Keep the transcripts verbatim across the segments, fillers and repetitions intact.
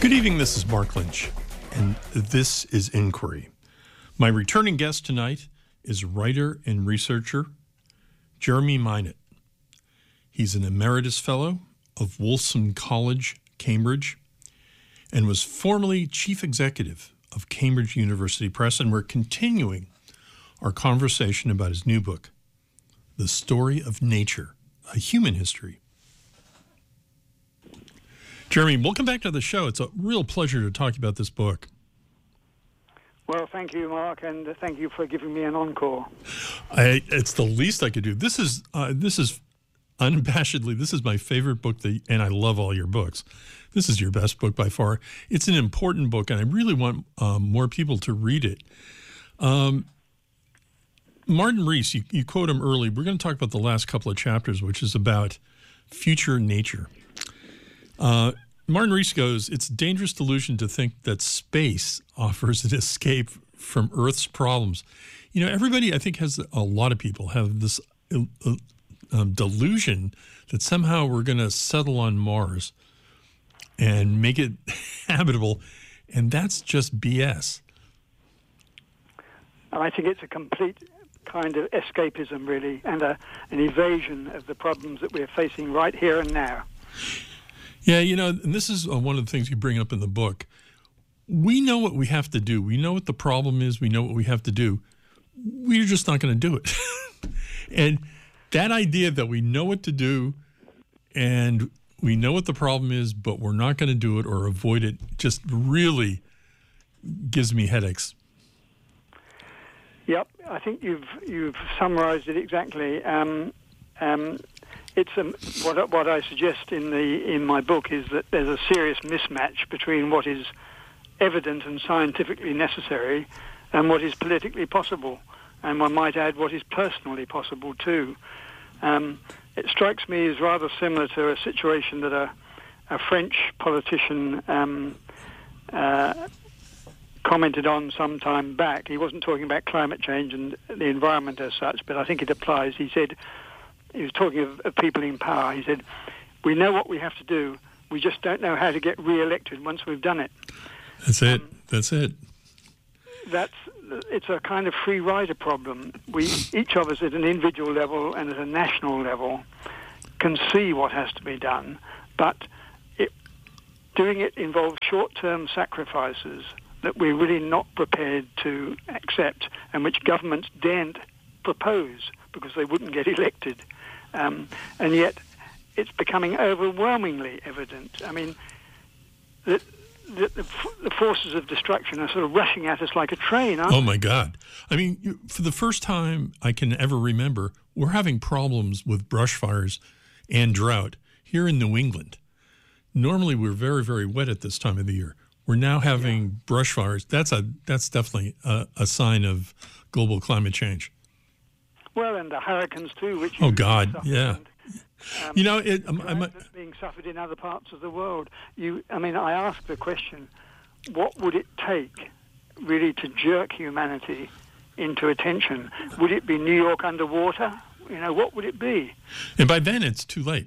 Good evening, this is Mark Lynch, and this is Inquiry. My returning guest tonight is writer and researcher Jeremy Minot. He's an emeritus fellow of Wolfson College, Cambridge, and was formerly chief executive of Cambridge University Press, and we're continuing our conversation about his new book, The Story of Nature, A Human History. Jeremy, welcome back to the show. It's a real pleasure to talk about this book. Well, thank you, Mark, and thank you for giving me an encore. I, it's the least I could do. This is uh, this is unabashedly, this is my favorite book, that, and I love all your books. This is your best book by far. It's an important book, and I really want um, more people to read it. Um, Martin Rees, you, you quote him early. We're going to talk about the last couple of chapters, which is about future nature. Uh, Martin Rees goes, it's a dangerous delusion to think that space offers an escape from Earth's problems. You know, everybody, I think, has, a lot of people have this uh, um, delusion that somehow we're going to settle on Mars and make it habitable, and that's just B S. I think it's a complete kind of escapism, really, and a, an evasion of the problems that we're facing right here and now. Yeah, you know, and this is uh, one of the things you bring up in the book. We know what we have to do. We know what the problem is. We know what we have to do. We're just not going to do it. And that idea that we know what to do and we know what the problem is, but we're not going to do it or avoid it, just really gives me headaches. Yep, I think you've you've summarized it exactly. Um, um, It's um, what what I suggest in the in my book is that there's a serious mismatch between what is evident and scientifically necessary and what is politically possible, and one might add what is personally possible too. Um, it strikes me as rather similar to a situation that a, a French politician um, uh, commented on some time back. He wasn't talking about climate change and the environment as such, but I think it applies. He said. He was talking of, of people in power. He said, we know what we have to do. We just don't know how to get re-elected once we've done it. That's it. Um, That's it. That's, it's a kind of free rider problem. We, each of us at an individual level and at a national level can see what has to be done, but it, doing it involves short-term sacrifices that we're really not prepared to accept and which governments daren't propose because they wouldn't get elected. Um, and yet it's becoming overwhelmingly evident. I mean, that the, the, the forces of destruction are sort of rushing at us like a train, aren't they? Oh, my God. I mean, you, for the first time I can ever remember, we're having problems with brush fires and drought here in New England. Normally we're very, very wet at this time of the year. We're now having yeah. brush fires. That's a that's definitely a, a sign of global climate change. Well, and the hurricanes too, which oh God, yeah. Um, you know, it, um, I'm, that's being suffered in other parts of the world. You, I mean, I ask the question: what would it take, really, to jerk humanity into attention? Would it be New York underwater? You know, what would it be? And by then, it's too late.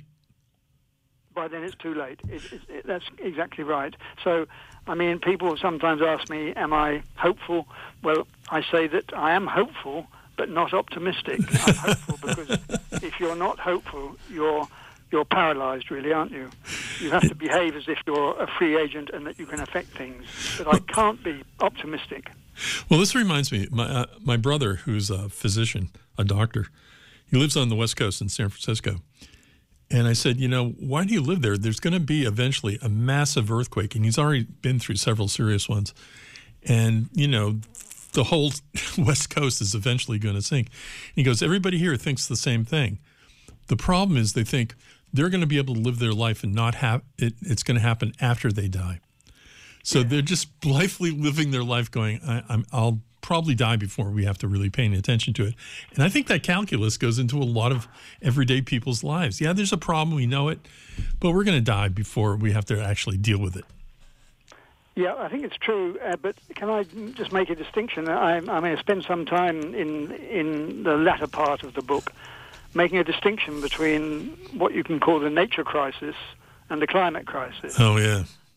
By then, it's too late. It, it, it, that's exactly right. So, I mean, people sometimes ask me, "Am I hopeful?" Well, I say that I am hopeful, but not optimistic. I'm hopeful because if you're not hopeful, you're you're paralyzed, really, aren't you? You have to behave as if you're a free agent and that you can affect things. But I can't be optimistic. Well, this reminds me, my uh, my brother, who's a physician, a doctor, he lives on the West Coast in San Francisco. And I said, you know, why do you live there? There's going to be eventually a massive earthquake, and he's already been through several serious ones. And, you know, the whole West Coast is eventually going to sink. And he goes, everybody here thinks the same thing. The problem is they think they're going to be able to live their life and not have it. It's going to happen after they die. So yeah. They're just blithely living their life going, I, I'm, I'll probably die before we have to really pay any attention to it. And I think that calculus goes into a lot of everyday people's lives. Yeah, there's a problem. We know it, but we're going to die before we have to actually deal with it. Yeah, I think it's true, uh, but can I just make a distinction? I, I'm going to spend some time in in the latter part of the book making a distinction between what you can call the nature crisis and the climate crisis. Oh, yeah.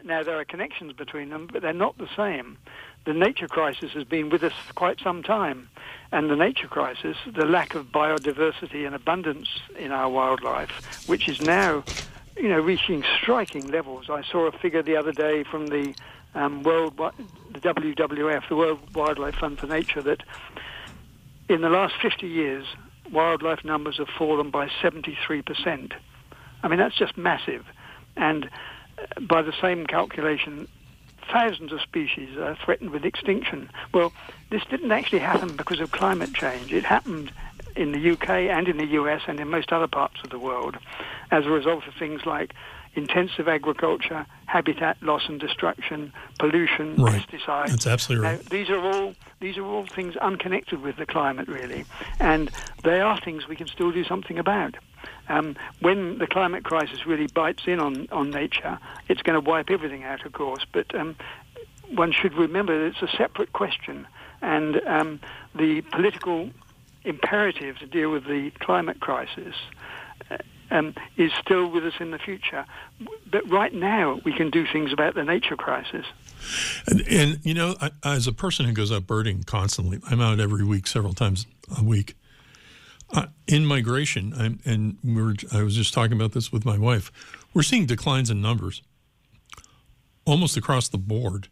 now, there are connections between them, but they're not the same. The nature crisis has been with us for quite some time. And the nature crisis, the lack of biodiversity and abundance in our wildlife, which is now, you know, reaching striking levels. I saw a figure the other day from the um, World, the W W F, the World Wildlife Fund for Nature, that in the last fifty years, wildlife numbers have fallen by seventy-three percent. I mean, that's just massive. And by the same calculation, thousands of species are threatened with extinction. Well, this didn't actually happen because of climate change. It happened in the U K and in the U S and in most other parts of the world as a result of things like intensive agriculture, habitat loss and destruction, pollution, right. pesticides. That's absolutely right. Now, these are all these are all things unconnected with the climate, really, and they are things we can still do something about. Um, when the climate crisis really bites in on, on nature, it's going to wipe everything out, of course, but um, one should remember that it's a separate question, and um, the political imperative to deal with the climate crisis uh, um, is still with us in the future. But right now, we can do things about the nature crisis. And, and you know, I, as a person who goes out birding constantly, I'm out every week, several times a week. Uh, in migration, I'm, and we were, I was just talking about this with my wife, we're seeing declines in numbers almost across the board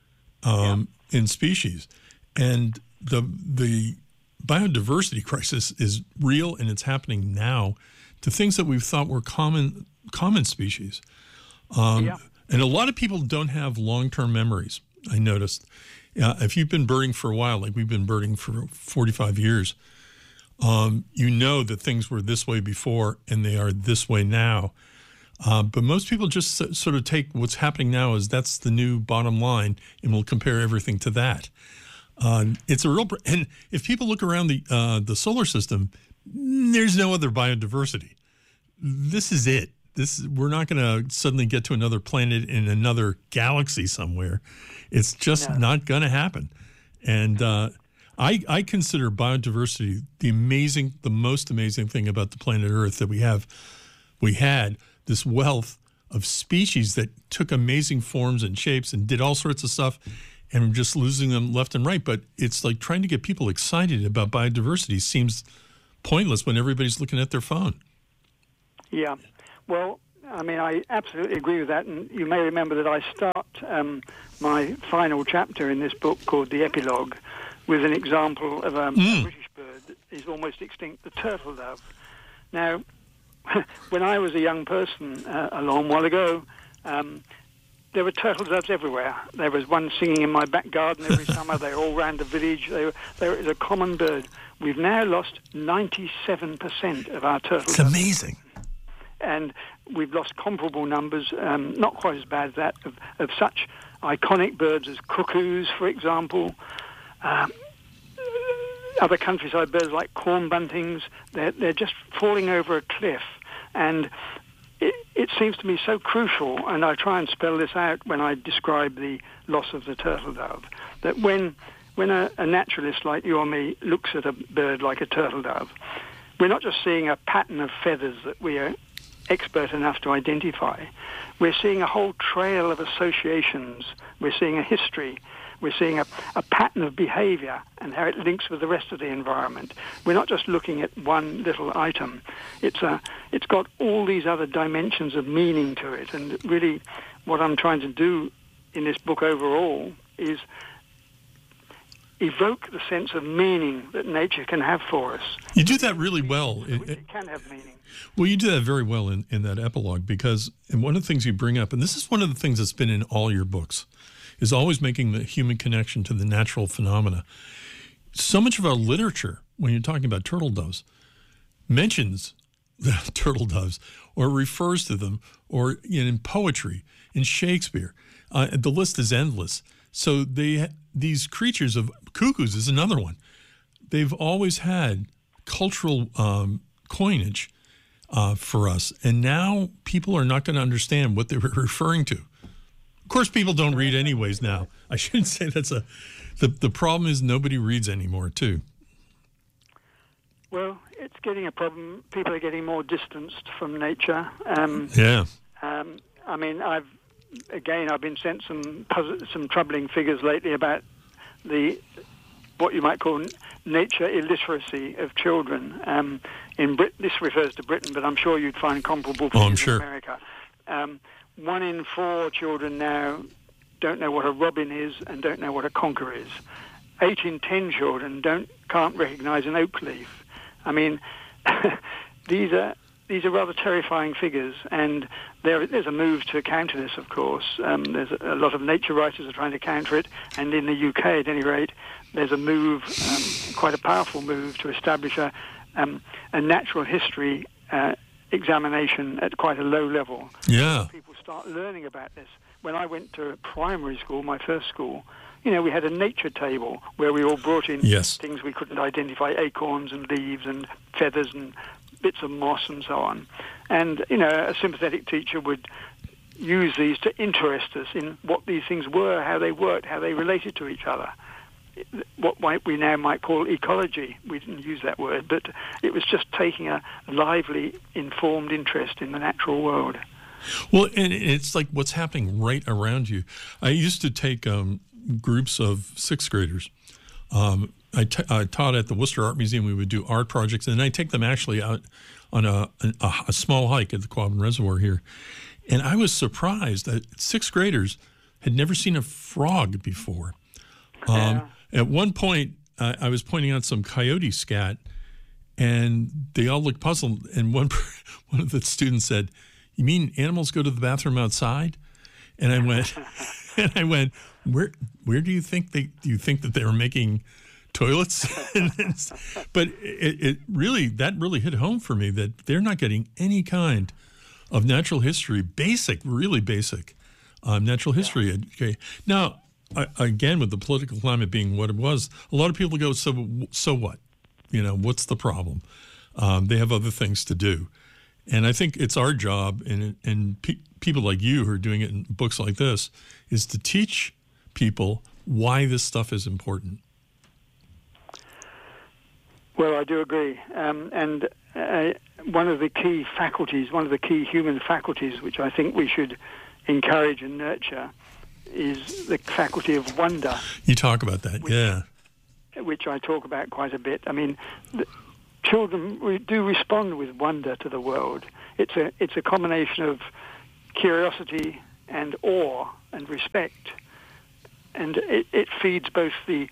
um, yeah. in species. And the the biodiversity crisis is real, and it's happening now to things that we've thought were common common species. Um, yeah. And a lot of people don't have long-term memories, I noticed. Uh, if you've been birding for a while, like we've been birding for forty-five years, Um, you know that things were this way before and they are this way now. Uh, but most people just so, sort of take what's happening now as that's the new bottom line, and we'll compare everything to that. Uh, it's a real, and if people look around the uh, the solar system, there's no other biodiversity. This is it. This we're not going to suddenly get to another planet in another galaxy somewhere. It's just no. not going to happen. And uh, I, I consider biodiversity the amazing, the most amazing thing about the planet Earth, that we have. We had this wealth of species that took amazing forms and shapes and did all sorts of stuff, and we're just losing them left and right. But it's like trying to get people excited about biodiversity seems pointless when everybody's looking at their phone. Yeah. Well, I mean, I absolutely agree with that. And you may remember that I start um, my final chapter in this book called The Epilogue with an example of um, mm. a British bird that is almost extinct, the turtle dove. Now, when I was a young person uh, a long while ago, um, there were turtle doves everywhere. There was one singing in my back garden every summer. They all ran the village. They were, they were a common bird. We've now lost ninety-seven percent of our turtle It's doves. amazing. And we've lost comparable numbers, um, not quite as bad as that, of, of such iconic birds as cuckoos, for example. Um, other countryside birds like corn buntings, they're, they're just falling over a cliff. And it, it seems to me so crucial, and I try and spell this out when I describe the loss of the turtle dove, that when when a, a naturalist like you or me looks at a bird like a turtle dove, we're not just seeing a pattern of feathers that we are expert enough to identify. We're seeing a whole trail of associations. We're seeing a history. We're seeing a, a pattern of behavior and how it links with the rest of the environment. We're not just looking at one little item. It's a, it's got all these other dimensions of meaning to it. And really what I'm trying to do in this book overall is evoke the sense of meaning that nature can have for us. You do that really well. It, it can have meaning. Well, you do that very well in, in that epilogue, because and one of the things you bring up, and this is one of the things that's been in all your books, is always making the human connection to the natural phenomena. So much of our literature, when you're talking about turtle doves, mentions the turtle doves or refers to them, or you know, in poetry, in Shakespeare. Uh, the list is endless. So they these creatures of cuckoos is another one. They've always had cultural um, coinage uh, for us, and now people are not going to understand what they were referring to. Of course, people don't read anyways now. I shouldn't say that's a... The, the problem is nobody reads anymore, too. Well, it's getting a problem. People are getting more distanced from nature. Um, yeah. Um, I mean, I've again, I've been sent some puzzle, some troubling figures lately about the what you might call nature illiteracy of children. Um, in Brit- this refers to Britain, but I'm sure you'd find comparable figures oh, I'm sure. in America. Um, one in four children now don't know what a robin is and don't know what a conker is. Eight in ten children don't can't recognise an oak leaf. I mean, these are these are rather terrifying figures, and there, there's a move to counter this, of course. Um, there's a, a lot of nature writers are trying to counter it, and in the U K, at any rate, there's a move, um, quite a powerful move, to establish a, um, a natural history uh, examination at quite a low level. Yeah. People start learning about this. When I went to primary school, my first school, you know, we had a nature table where we all brought in yes. things we couldn't identify, acorns and leaves and feathers and bits of moss and so on. And, you know, a sympathetic teacher would use these to interest us in what these things were, how they worked, how they related to each other. What might we now might call ecology. We didn't use that word, but it was just taking a lively, informed interest in the natural world. Well, and it's like what's happening right around you. I used to take um, groups of sixth graders. Um, I, t- I taught at the Worcester Art Museum. We would do art projects, and I take them actually out on a, a, a small hike at the Quabbin Reservoir here. And I was surprised that sixth graders had never seen a frog before. Um, yeah. At one point, uh, I was pointing out some coyote scat, and they all looked puzzled. And one one of the students said, "You mean animals go to the bathroom outside?" And I went, and I went, where where do you think they do you think that they were making toilets? But it, it really that really hit home for me that they're not getting any kind of natural history, basic, really basic um, natural history. Yeah. Okay, now I, again, with the political climate being what it was, a lot of people go, so so what? You know, what's the problem? Um, they have other things to do. And I think it's our job, and, and pe- people like you who are doing it in books like this, is to teach people why this stuff is important. Well, I do agree. Um, and uh, one of the key faculties, one of the key human faculties, which I think we should encourage and nurture, is the faculty of wonder. You talk about that, which, yeah. Which I talk about quite a bit. I mean, the, children we do respond with wonder to the world. It's a it's a combination of curiosity and awe and respect, and it, it feeds both the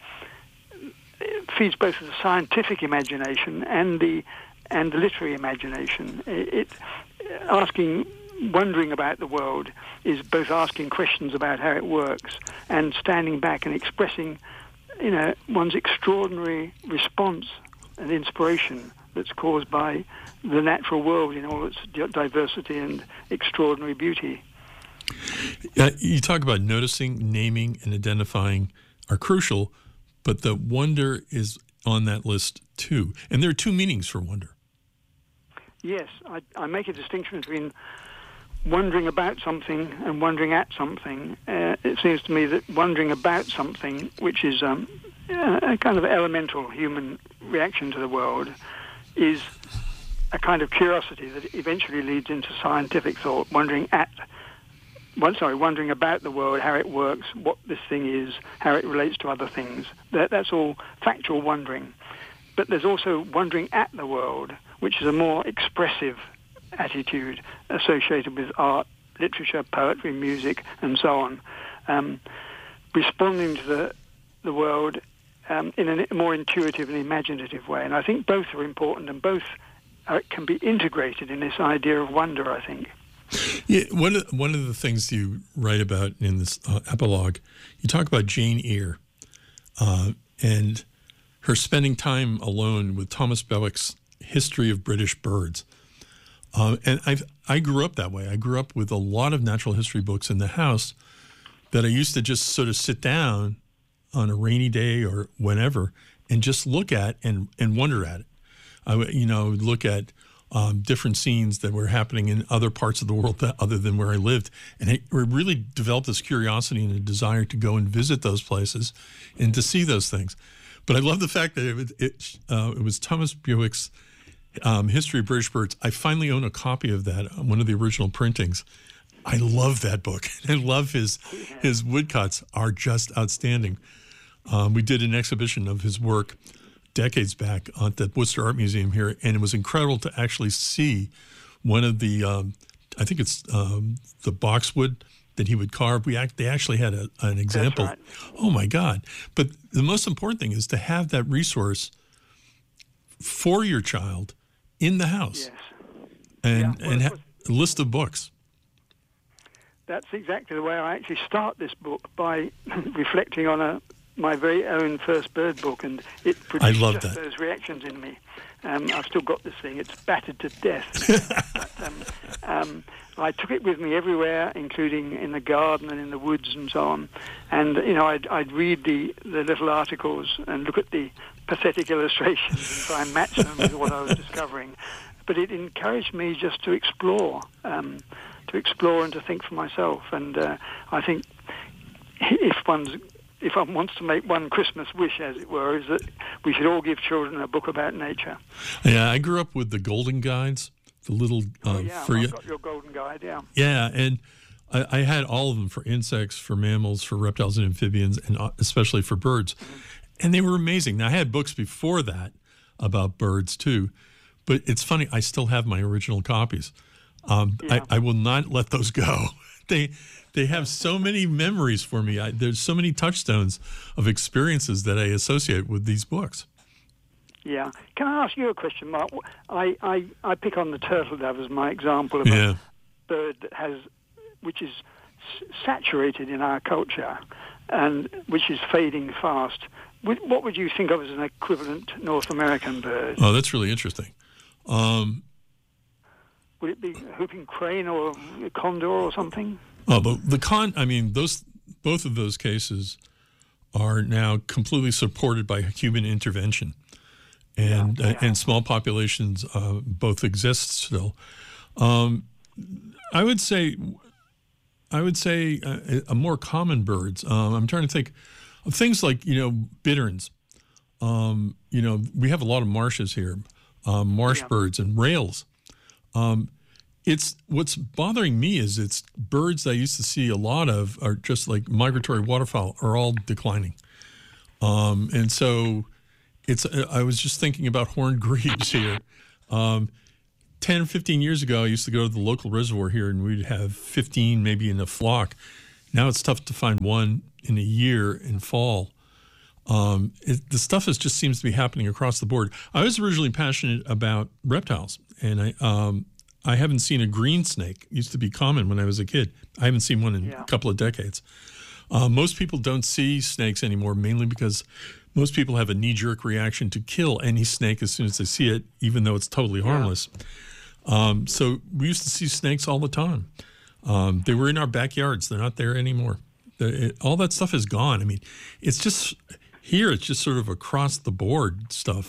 it feeds both the scientific imagination and the and the literary imagination. It, it asking wondering about the world is both asking questions about how it works and standing back and expressing, you know, one's extraordinary response and inspiration that's caused by the natural world in all its diversity and extraordinary beauty. Uh, you talk about noticing, naming, and identifying are crucial, but the wonder is on that list too. And there are two meanings for wonder. Yes, I, I make a distinction between wondering about something and wondering at something. Uh, it seems to me that wondering about something, which is um, a kind of elemental human reaction to the world, is a kind of curiosity that eventually leads into scientific thought. Wondering at, well, sorry, wondering about the world, how it works, what this thing is, how it relates to other things. That, that's all factual wondering. But there's also wondering at the world, which is a more expressive attitude associated with art, literature, poetry, music, and so on. Um, responding to the the world um, in a more intuitive and imaginative way. And I think both are important, and both are, can be integrated in this idea of wonder, I think. Yeah, one of, one of the things you write about in this uh, epilogue, you talk about Jane Eyre uh, and her spending time alone with Thomas Bewick's History of British Birds. Uh, and I I grew up that way. I grew up with a lot of natural history books in the house that I used to just sort of sit down on a rainy day or whenever and just look at and, and wonder at it. I would, you know, look at um, different scenes that were happening in other parts of the world that, other than where I lived. And it really developed this curiosity and a desire to go and visit those places and to see those things. But I love the fact that it, it, uh, it was Thomas Bewick's Um, History of British Birds. I finally own a copy of that, one of the original printings. I love that book. I love his Yeah. his woodcuts are just outstanding. Um, we did an exhibition of his work decades back at the Worcester Art Museum here, and it was incredible to actually see one of the, um, I think it's um, the boxwood that he would carve. We act, they actually had a, an example. That's right. Oh my God! But the most important thing is to have that resource for your child in the house, Yes. and Yeah, well, and of ha- a list of books. That's exactly the way I actually start this book, by reflecting on a my very own first bird book, and it produced love just that. those reactions in me. Um, I've still got this thing; it's battered to death. but, um, um, I took it with me everywhere, including in the garden and in the woods and so on. And you know, I'd, I'd read the, the little articles and look at the pathetic illustrations and try and match them with what I was discovering. But it encouraged me just to explore. Um, to explore and to think for myself. And uh, I think if one's if one wants to make one Christmas wish, as it were, is that we should all give children a book about nature. Yeah, I grew up with the Golden Guides, the little uh, Oh, yeah, for I've got your Golden Guide, yeah. yeah, and I, I had all of them for insects, for mammals, for reptiles and amphibians, and uh, especially for birds, Mm-hmm. and they were amazing. Now I had books before that about birds too, but it's funny, I still have my original copies. Um, Yeah. I, I will not let those go. They they have so many memories for me. I, there's so many touchstones of experiences that I associate with these books. Yeah. Can I ask you a question, Mark? I, I, I pick on the turtle dove as my example of Yeah. a bird that has, which is s- saturated in our culture and which is fading fast. Would- What would you think of as an equivalent North American bird? Oh, that's really interesting. Um, Would it be whooping crane or a condor or something? Oh, the, the con. I mean, those both of those cases are now completely supported by human intervention, and Yeah, yeah. Uh, and small populations uh, both exist still. Um, I would say, I would say, uh, a more common birds. Um, I'm trying to think of things like you know bitterns. Um, you know, we have a lot of marshes here, um, marsh Yeah. birds and rails. Um, it's what's bothering me is it's birds I used to see a lot of are just like migratory waterfowl are all declining, um, and so it's. I was just thinking about horned grebes here. Um, ten, fifteen years ago, I used to go to the local reservoir here, and we'd have fifteen maybe in a flock. Now it's tough to find one in a year in fall. Um, it, the stuff is just seems to be happening across the board. I was originally passionate about reptiles, and I um, I haven't seen a green snake. It used to be common when I was a kid. I haven't seen one in Yeah. a couple of decades. Uh, most people don't see snakes anymore, mainly because most people have a knee-jerk reaction to kill any snake as soon as they see it, even though it's totally harmless. Um, so we used to see snakes all the time. Um, they were in our backyards. They're not there anymore. The, it, all that stuff is gone. I mean, it's just here. It's just sort of across the board stuff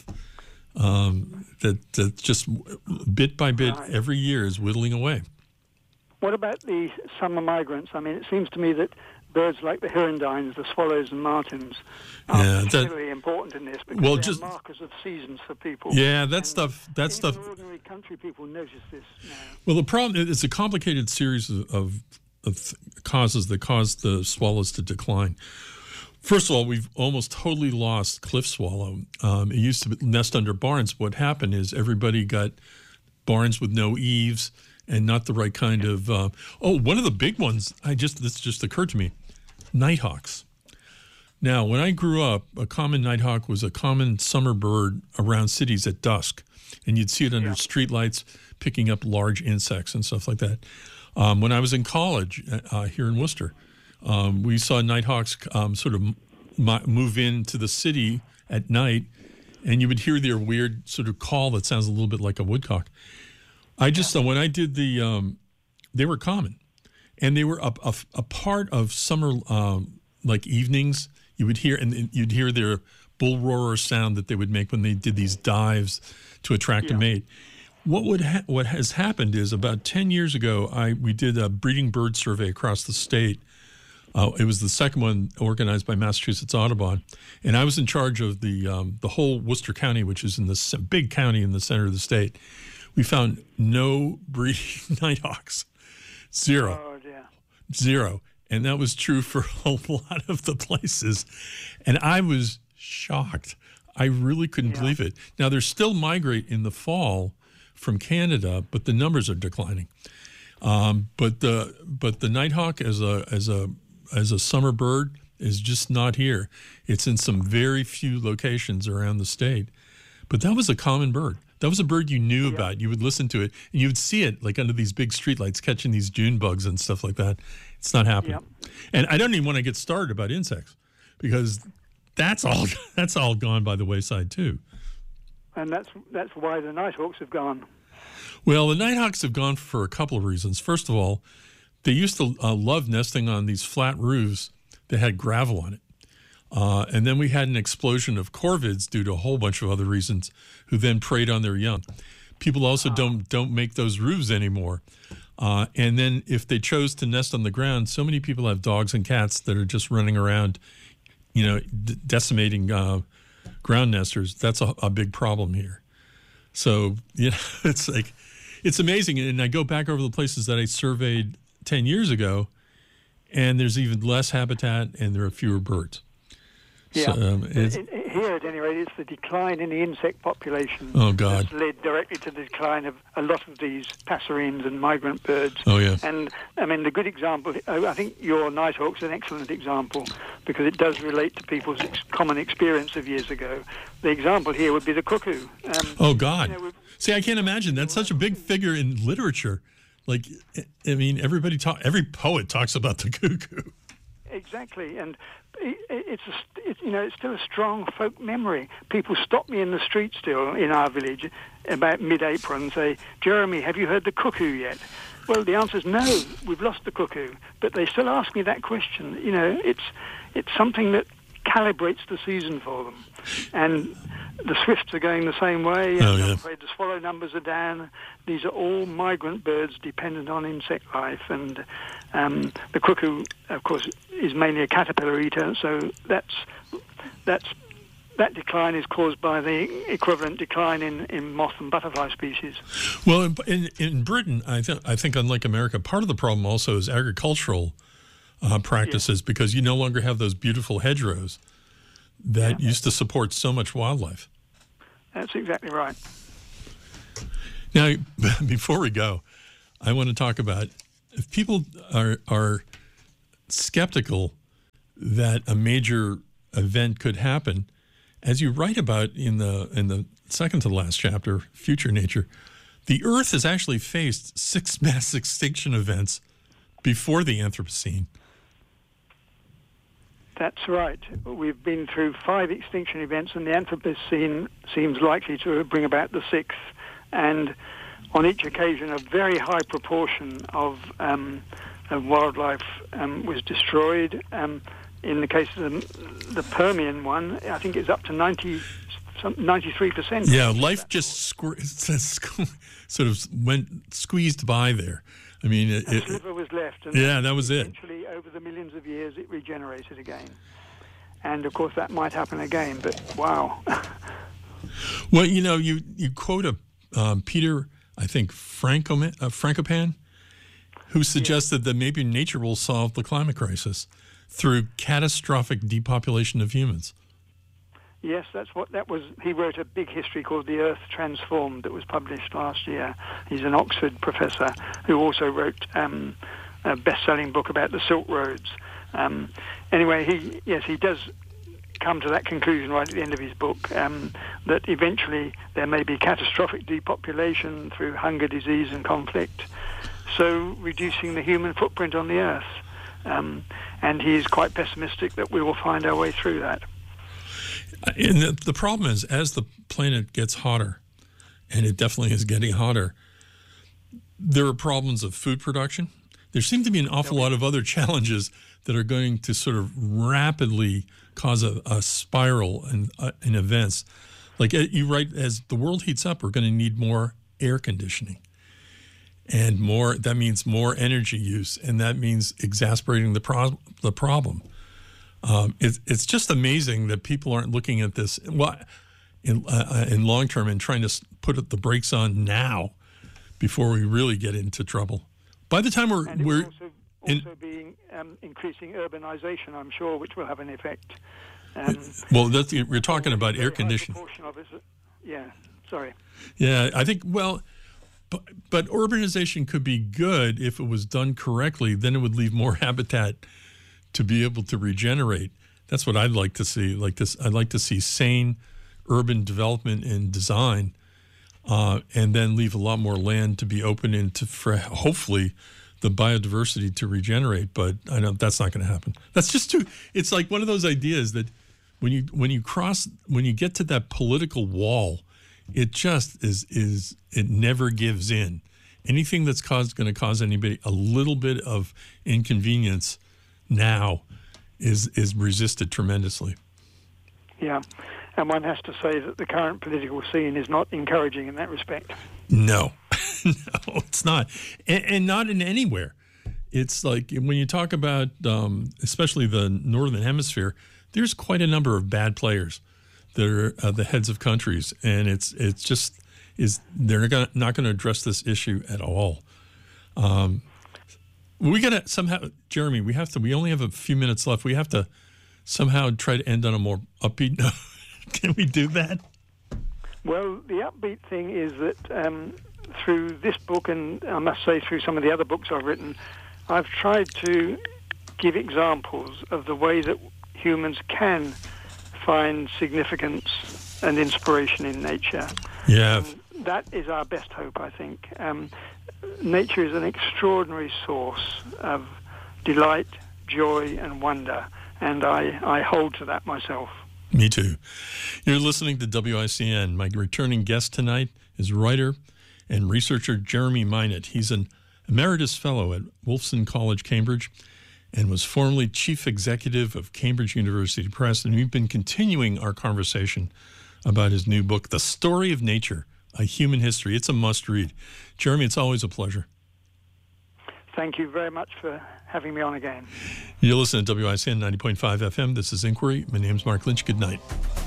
um, that that just bit by bit Right. every year is whittling away. What about the summer migrants? I mean, it seems to me that birds like the hirundines, the swallows and martins are Yeah, that- particularly important in this because Well, they're just- markers of seasons for people. Yeah, that And stuff. That even stuff. ordinary country people notice this now. Well, the problem it's a complicated series of, of, of causes that cause the swallows to decline. First of all, we've almost totally lost cliff swallow. Um, it used to nest under barns. What happened is everybody got barns with no eaves and not the right kind of. Uh, oh, one of the big ones. I just this just occurred to me: nighthawks. Now, when I grew up, a common nighthawk was a common summer bird around cities at dusk, and you'd see it under Yeah. streetlights picking up large insects and stuff like that. Um, when I was in college uh, here in Worcester, um, we saw nighthawks um, sort of m- move into the city at night, and you would hear their weird sort of call that sounds a little bit like a woodcock. I just uh, when I did the, um, they were common, and they were a, a, a part of summer um, like evenings. You would hear and you'd hear their bull roarer sound that they would make when they did these dives to attract Yeah. a mate. What would ha- what has happened is about ten years ago, I we did a breeding bird survey across the state. Uh, it was the second one organized by Massachusetts Audubon, and I was in charge of the um, the whole Worcester County, which is in the c- big county in the center of the state. We found no breeding nighthawks, zero. Oh, dear. Zero. And that was true for a lot of the places. And I was shocked. I really couldn't Yeah. believe it. Now, there's still migrate in the fall from Canada, but the numbers are declining. Um, but the but the nighthawk as a as a as a summer bird is just not here. It's in some very few locations around the state. But that was a common bird. That was a bird you knew Yeah. about. You would listen to it, and you would see it like under these big streetlights, catching these June bugs and stuff like that. It's not happening. Yeah. And I don't even want to get started about insects, because that's all that's all gone by the wayside too. And that's that's why the nighthawks have gone. Well, the nighthawks have gone for a couple of reasons. First of all, they used to uh, love nesting on these flat roofs that had gravel on it. Uh, and then we had an explosion of corvids due to a whole bunch of other reasons, who then preyed on their young. People also don't don't make those roofs anymore. Uh, and then if they chose to nest on the ground, so many people have dogs and cats that are just running around, you know, d- decimating uh, ground nesters. That's a, a big problem here. So, you know, it's like, it's amazing. And I go back over the places that I surveyed ten years ago, and there's even less habitat and there are fewer birds. Yeah. So, um, it's, In- in- Here, at any rate, it's the decline in the insect population Oh, God. that's led directly to the decline of a lot of these passerines and migrant birds. oh, yeah. And, I mean, the good example, I think your nighthawk's an excellent example, because it does relate to people's ex- common experience of years ago. The example here would be the cuckoo. Um, Oh, God. you know, we've- See, I can't imagine. That's such a big figure in literature. Like, I mean, everybody talk, every poet talks about the cuckoo. Exactly, and it, it's a, it, you know it's still a strong folk memory. People stop me in the street still in our village about mid-April and say, "Jeremy, have you heard the cuckoo yet?" Well, the answer is no. We've lost the cuckoo, but they still ask me that question. You know, it's it's something that calibrates the season for them, and the swifts are going the same way. And Oh, yeah. I'm afraid the swallow numbers are down. These are all migrant birds dependent on insect life, and um, the cuckoo, of course, is mainly a caterpillar eater. So that's that's that decline is caused by the equivalent decline in, in moth and butterfly species. Well, in, in, in Britain, I, th- I think, unlike America, part of the problem also is agricultural uh, practices, because you no longer have those beautiful hedgerows that Yeah. used to support so much wildlife. That's exactly right. Now, before we go, I want to talk about, if people are are skeptical that a major event could happen, as you write about in the in the second to the last chapter, Future Nature, the Earth has actually faced six mass extinction events before the Anthropocene. That's right. We've been through five extinction events, and the Anthropocene seems likely to bring about the sixth. And on each occasion, a very high proportion of, um, of wildlife um, was destroyed. Um, in the case of the, the Permian one, I think it's up to ninety, some, ninety-three percent. Yeah, life just squir- sort of went squeezed by there. I mean, it, A it, sliver was left. And yeah, that was it. eventually, over the millions of years, it regenerated again. And, of course, that might happen again, but wow. Well, you know, you, you quote a um, Peter, I think, Frankopan, uh, Frankopan, who suggested that maybe nature will solve the climate crisis through catastrophic depopulation of humans. Yes, that's what that was. He wrote a big history called The Earth Transformed that was published last year. He's an Oxford professor who also wrote um, a best-selling book about the Silk Roads. Um, anyway, he yes, he does come to that conclusion right at the end of his book, um, that eventually there may be catastrophic depopulation through hunger, disease, and conflict, so reducing the human footprint on the Earth. Um, and he is quite pessimistic that we will find our way through that. And the, the problem is, as the planet gets hotter, and it definitely is getting hotter, there are problems of food production. There seem to be an awful lot of other challenges that are going to sort of rapidly cause a, a spiral in, uh, in events. Like uh, you write, as the world heats up, we're going to need more air conditioning. And more, that means more energy use, and that means exasperating the, pro- the problem. Um, it, it's just amazing that people aren't looking at this well, in, uh, in long term and trying to put the brakes on now before we really get into trouble. By the time we're And it we're will also, also in, be um, increasing urbanization, I'm sure, which will have an effect. Um, well, that's, we're talking about air conditioning. Of it, yeah, sorry. Yeah, I think, well, but, but urbanization could be good if it was done correctly. Then it would leave more habitat to be able to regenerate. That's what I'd like to see. Like this, I'd like to see sane urban development and design, uh, and then leave a lot more land to be open into, for hopefully, the biodiversity to regenerate. But I know that's not going to happen. That's just too. It's like one of those ideas that when you when you cross when you get to that political wall, it just is is it never gives in. Anything that's caused going to cause anybody a little bit of inconvenience now is is resisted tremendously. Yeah, and one has to say that the current political scene is not encouraging in that respect. No, no, it's not, and, and not in anywhere. It's like when you talk about, um, especially the Northern Hemisphere, there's quite a number of bad players that are uh, the heads of countries, and it's it's just is they're gonna, not going to address this issue at all. Um, we got to somehow, Jeremy. We have to. We only have a few minutes left. We have to somehow try to end on a more upbeat note. Can we do that? Well, the upbeat thing is that um, through this book, and I must say through some of the other books I've written, I've tried to give examples of the way that humans can find significance and inspiration in nature. Yeah. And that is our best hope, I think. Um, nature is an extraordinary source of delight, joy, and wonder, and I, I hold to that myself. Me too. You're listening to W I C N. My returning guest tonight is writer and researcher Jeremy Minot. He's an emeritus fellow at Wolfson College, Cambridge, and was formerly chief executive of Cambridge University Press. And we've been continuing our conversation about his new book, The Story of Nature, A Human History. It's a must-read. Jeremy, it's always a pleasure. Thank you very much for having me on again. You're listening to W I C N ninety point five F M. This is Inquiry. My name's Mark Lynch. Good night.